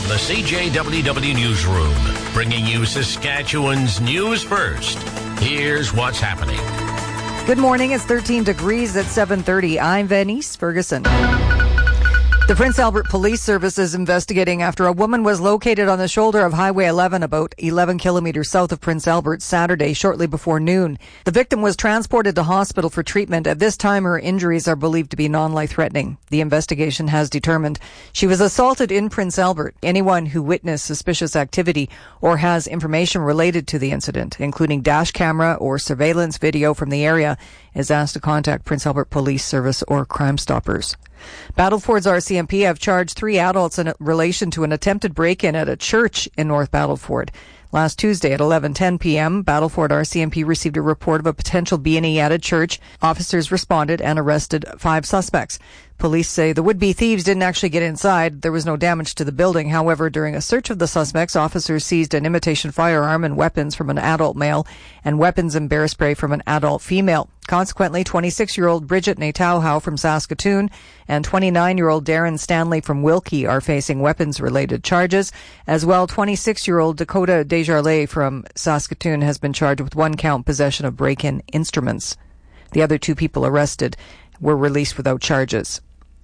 the CJWW Newsroom, bringing you Saskatchewan's news first. Here's what's happening. Good morning. It's 13 degrees at 7:30. I'm Venice Ferguson. The Prince Albert Police Service is investigating after a woman was located on the shoulder of Highway 11 about 11 kilometers south of Prince Albert Saturday shortly before noon. The victim was transported to hospital for treatment. At this time, her injuries are believed to be non-life-threatening. The investigation has determined she was assaulted in Prince Albert. Anyone who witnessed suspicious activity or has information related to the incident, including dash camera or surveillance video from the area, is asked to contact Prince Albert Police Service or Crime Stoppers. Battleford's RCMP have charged 3 adults in relation to an attempted break-in at a church in North Battleford. Last Tuesday at 11:10 p.m., Battleford RCMP received a report of a potential B&E at a church. Officers responded and arrested 5 suspects. Police say the would-be thieves didn't actually get inside. There was no damage to the building. However, during a search of the suspects, officers seized an imitation firearm and weapons from an adult male and weapons and bear spray from an adult female. Consequently, 26-year-old Bridget Natauhau from Saskatoon and 29-year-old Darren Stanley from Wilkie are facing weapons-related charges. As well, 26-year-old Dakota Desjardins from Saskatoon has been charged with 1-count possession of break-in instruments. The other 2 people arrested were released without charges.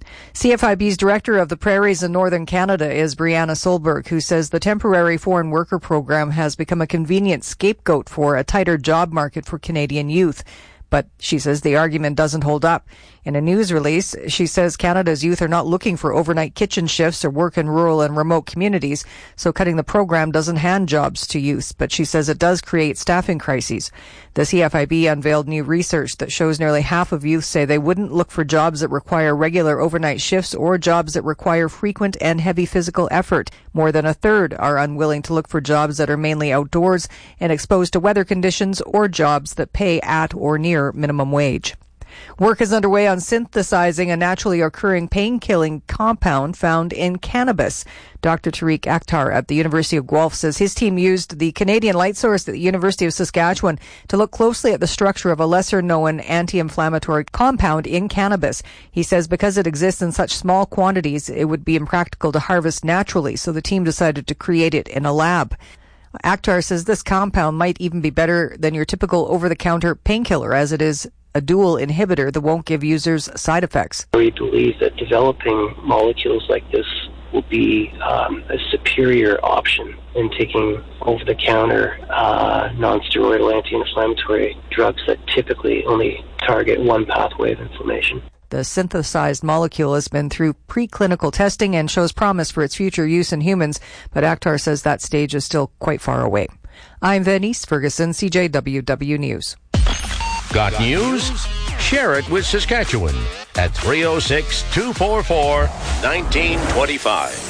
CFIB's Director of the Prairies in Northern Canada is Brianna Solberg, who says the temporary foreign worker program has become a convenient scapegoat for a tighter job market for Canadian youth. But she says the argument doesn't hold up. In a news release, she says Canada's youth are not looking for overnight kitchen shifts or work in rural and remote communities, so cutting the program doesn't hand jobs to youth, but she says it does create staffing crises. The CFIB unveiled new research that shows nearly half of youth say they wouldn't look for jobs that require regular overnight shifts or jobs that require frequent and heavy physical effort. More than a third are unwilling to look for jobs that are mainly outdoors and exposed to weather conditions or jobs that pay at or near minimum wage. Work is underway on synthesizing a naturally occurring pain-killing compound found in cannabis. Dr. Tariq Akhtar at the University of Guelph says his team used the Canadian light source at the University of Saskatchewan to look closely at the structure of a lesser-known anti-inflammatory compound in cannabis. He says because it exists in such small quantities, it would be impractical to harvest naturally, so the team decided to create it in a lab. Akhtar says this compound might even be better than your typical over-the-counter painkiller, as it is a dual inhibitor that won't give users side effects. We believe that developing molecules like this will be a superior option in taking over-the-counter non-steroidal anti-inflammatory drugs that typically only target one pathway of inflammation. The synthesized molecule has been through preclinical testing and shows promise for its future use in humans, but Akhtar says that stage is still quite far away. I'm Venice Ferguson, CJWW News. Got news? Share it with Saskatchewan at 306-244-1925.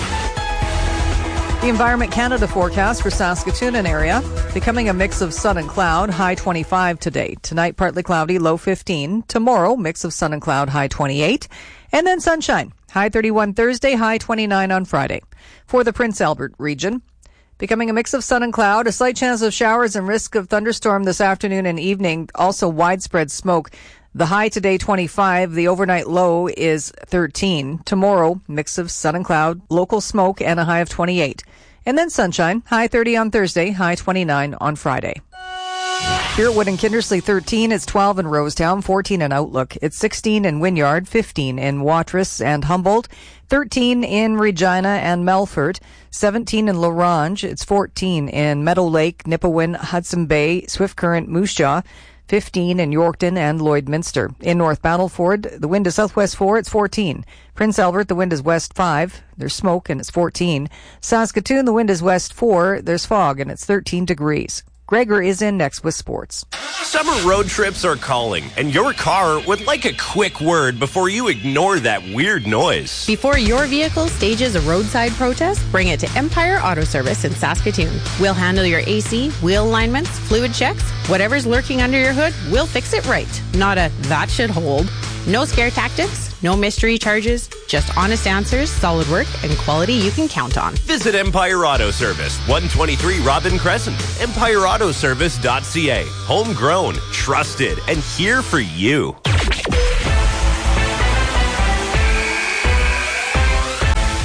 The Environment Canada forecast for Saskatoon and area, becoming a mix of sun and cloud, high 25 today. Tonight, partly cloudy, low 15. Tomorrow, mix of sun and cloud, high 28. And then sunshine, high 31 Thursday, high 29 on Friday. For the Prince Albert region, becoming a mix of sun and cloud, a slight chance of showers and risk of thunderstorm this afternoon and evening. Also widespread smoke. The high today, 25. The overnight low is 13. Tomorrow, mix of sun and cloud, local smoke, and a high of 28. And then sunshine, high 30 on Thursday, high 29 on Friday. Here at Wood and Kindersley, 13. It's 12 in Rosetown, 14 in Outlook. It's 16 in Wynyard, 15 in Watrous and Humboldt, 13 in Regina and Melfort, 17 in La Ronge. It's 14 in Meadow Lake, Nipawin, Hudson Bay, Swift Current, Moose Jaw, 15 in Yorkton and Lloydminster. In North Battleford, the wind is southwest 4, it's 14. Prince Albert, the wind is west 5, there's smoke and it's 14. Saskatoon, the wind is west 4, there's fog and it's 13 degrees. Gregor is in next with sports. Summer road trips are calling, and your car would like a quick word before you ignore that weird noise. Before your vehicle stages a roadside protest, bring it to Empire Auto Service in Saskatoon. We'll handle your AC, wheel alignments, fluid checks, whatever's lurking under your hood, we'll fix it right. Not a that should hold. No scare tactics, no mystery charges, just honest answers, solid work, and quality you can count on. Visit Empire Auto Service, 123 Robin Crescent, empireautoservice.ca. Homegrown, trusted, and here for you.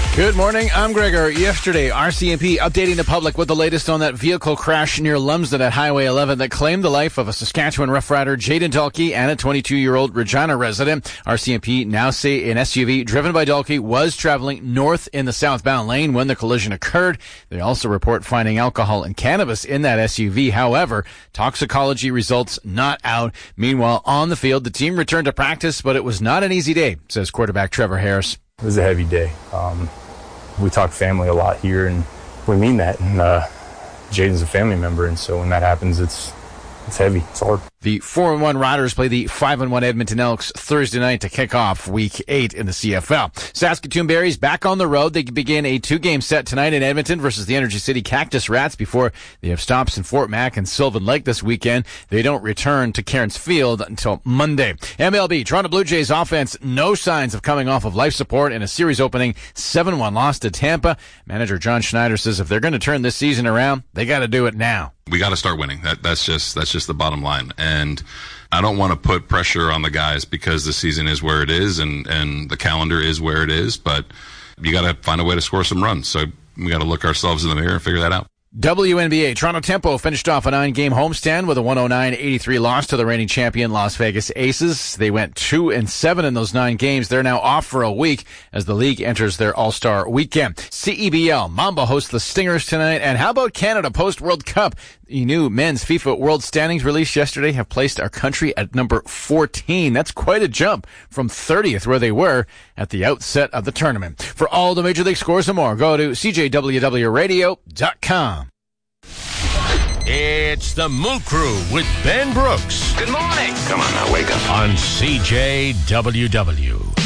Good morning, I'm Gregor. Yesterday, RCMP updating the public with the latest on that vehicle crash near Lumsden at Highway 11 that claimed the life of a Saskatchewan Rough Rider, Jaden Dalkey, and a 22-year-old Regina resident. RCMP now say an SUV driven by Dalkey was traveling north in the southbound lane when the collision occurred. They also report finding alcohol and cannabis in that SUV. However, toxicology results not out. Meanwhile, on the field, the team returned to practice, but it was not an easy day, says quarterback Trevor Harris. It was a heavy day. We talk family a lot here, and we mean that. And Jaden's a family member, and so when that happens, it's heavy. It's hard. The 4-1 Riders play the 5-1 Edmonton Elks Thursday night to kick off Week 8 in the CFL. Saskatoon Berries back on the road. They begin a 2-game set tonight in Edmonton versus the Energy City Cactus Rats before they have stops in Fort Mac and Sylvan Lake this weekend. They don't return to Cairns Field until Monday. MLB, Toronto Blue Jays offense, no signs of coming off of life support in a series opening 7-1 loss to Tampa. Manager John Schneider says if they're going to turn this season around, they got to do it now. We got to start winning. That's just the bottom line. And I don't want to put pressure on the guys because the season is where it is and the calendar is where it is. But you got to find a way to score some runs. So we got to look ourselves in the mirror and figure that out. WNBA, Toronto Tempo finished off a 9-game homestand with a 109-83 loss to the reigning champion Las Vegas Aces. They went 2-7 in those 9 games. They're now off for a week as the league enters their All-Star weekend. CEBL, Mamba hosts the Stingers tonight. And how about Canada post-World Cup? The new men's FIFA World Standings released yesterday have placed our country at number 14. That's quite a jump from 30th where they were at the outset of the tournament. For all the Major League scores and more, go to CJWWRadio.com. It's the Moon Crew with Ben Brooks. Good morning. Come on now, wake up. On CJWW.